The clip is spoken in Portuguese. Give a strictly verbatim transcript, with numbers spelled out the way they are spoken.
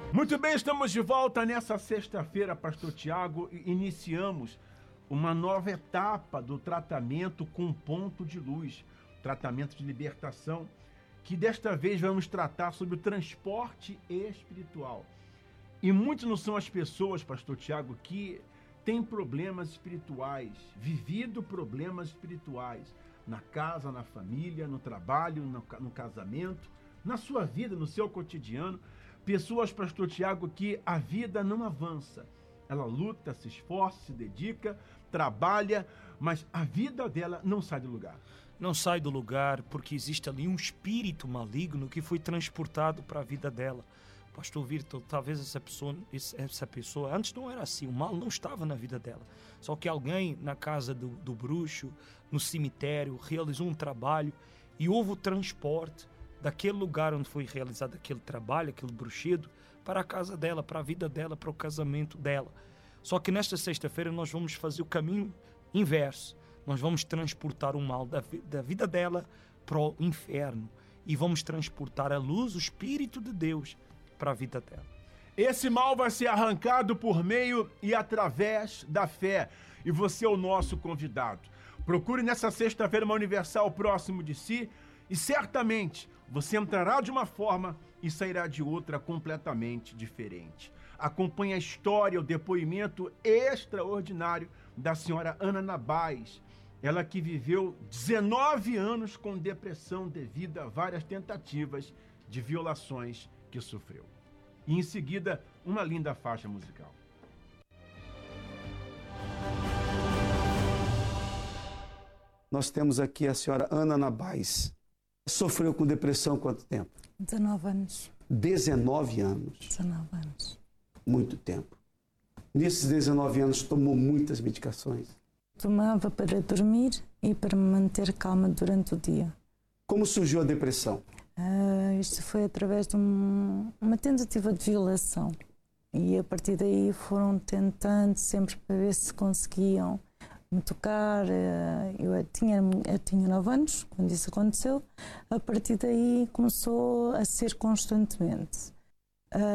Muito bem, estamos de volta nessa sexta-feira, Pastor Tiago, e iniciamos uma nova etapa do tratamento com ponto de luz, tratamento de libertação, que desta vez vamos tratar sobre o transporte espiritual. E muitos não são as pessoas, Pastor Tiago, que têm problemas espirituais, vivido problemas espirituais, na casa, na família, no trabalho, no, no casamento, na sua vida, no seu cotidiano. Pessoas, Pastor Tiago, que a vida não avança. Ela luta, se esforça, se dedica, trabalha, mas a vida dela não sai do lugar. Não sai do lugar porque existe ali um espírito maligno que foi transportado para a vida dela. Pastor Virto, talvez essa pessoa, essa pessoa antes não era assim, o mal não estava na vida dela. Só que alguém na casa do, do bruxo, no cemitério, realizou um trabalho e houve o transporte daquele lugar onde foi realizado aquele trabalho, aquele bruxedo, para a casa dela, para a vida dela, para o casamento dela. Só que nesta sexta-feira nós vamos fazer o caminho inverso. Nós vamos transportar o mal da, da vida dela para o inferno e vamos transportar a luz, o Espírito de Deus, para a vida dela. Esse mal vai ser arrancado por meio e através da fé. E você é o nosso convidado. Procure nessa sexta-feira uma Universal próximo de si e certamente você entrará de uma forma e sairá de outra completamente diferente. Acompanhe a história, o depoimento extraordinário da senhora Ana Nabais. Ela que viveu dezenove anos com depressão devido a várias tentativas de violações que sofreu. E em seguida, uma linda faixa musical. Nós temos aqui a senhora Ana Nabais. Sofreu com depressão quanto tempo? dezenove anos. dezenove anos. dezenove anos. Muito tempo. Nesses dezenove anos tomou muitas medicações? Tomava para dormir e para me manter calma durante o dia. Como surgiu a depressão? Uh, isto foi através de um, uma tentativa de violação. E a partir daí foram tentando sempre para ver se conseguiam me tocar. Eu tinha, eu tinha nove anos quando isso aconteceu. A partir daí começou a ser constantemente.